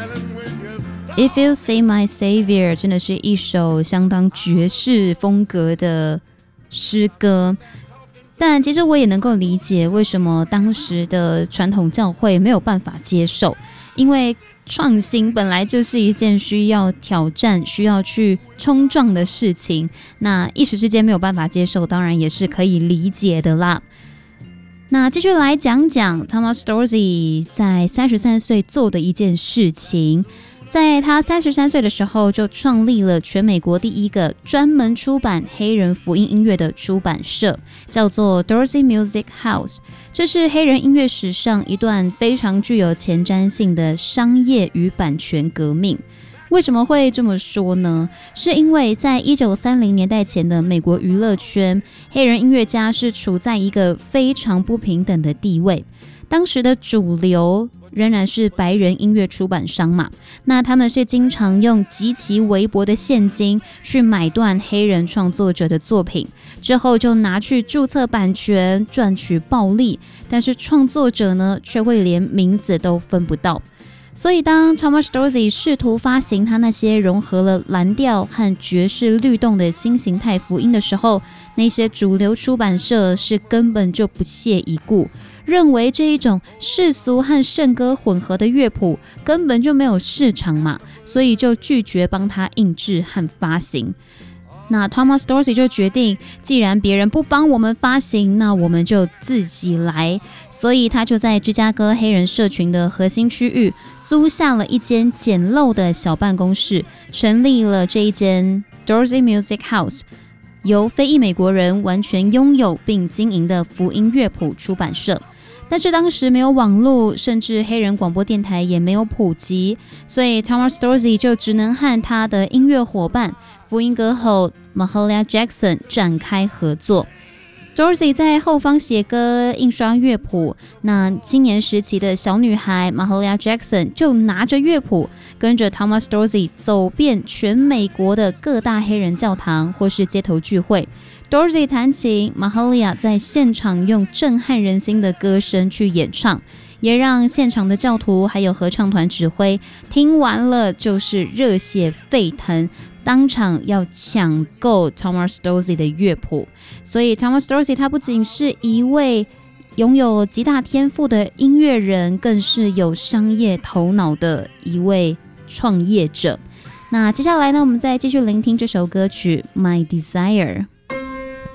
If You Say My Savior 真的是一首相当爵士风格的诗歌，但其实我也能够理解为什么当时的传统教会没有办法接受，因为创新本来就是一件需要挑战、需要去冲撞的事情，那一时之间没有办法接受，当然也是可以理解的啦。那继续来讲讲 Thomas Dorsey 在33岁做的一件事情。在他33岁的时候，就创立了全美国第一个专门出版黑人福音音乐的出版社，叫做 Dorsey Music House。这是黑人音乐史上一段非常具有前瞻性的商业与版权革命。为什么会这么说呢？是因为在1930年代前的美国娱乐圈，黑人音乐家是处在一个非常不平等的地位。当时的主流仍然是白人音乐出版商嘛，那他们是经常用极其微薄的现金去买断黑人创作者的作品，之后就拿去注册版权赚取暴利，但是创作者呢，却会连名字都分不到。所以当 Thomas Dorsey 试图发行他那些融合了蓝调和爵士律动的新形态福音的时候，那些主流出版社是根本就不屑一顾，认为这一种世俗和圣歌混合的乐谱根本就没有市场嘛，所以就拒绝帮他印制和发行。那 Thomas Dorsey 就决定，既然别人不帮我们发行，那我们就自己来。所以他就在芝加哥黑人社群的核心区域租下了一间简陋的小办公室，成立了这一间 Dorsey Music House， 由非裔美国人完全拥有并经营的福音乐谱出版社。但是当时没有网络，甚至黑人广播电台也没有普及，所以 Thomas Dorsey 就只能和他的音乐伙伴福音歌后 Mahalia Jackson 展开合作。Dorsey 在后方写歌、印刷乐谱，那青年时期的小女孩 Mahalia Jackson 就拿着乐谱，跟着 Thomas Dorsey 走遍全美国的各大黑人教堂或是街头聚会。Dorsey 弹琴， Mahalia 在现场用震撼人心的歌声去演唱，也让现场的教徒还有合唱团指挥听完了就是热血沸腾，当场要抢购 Thomas Dorsey 的乐谱。所以 Thomas Dorsey 他不仅是一位拥有极大天赋的音乐人，更是有商业头脑的一位创业者。那接下来呢，我们再继续聆听这首歌曲 My Desire。